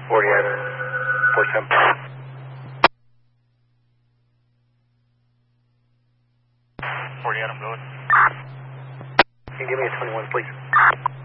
40 Adam, 47. Adam, go ahead. Can you give me a 21, please?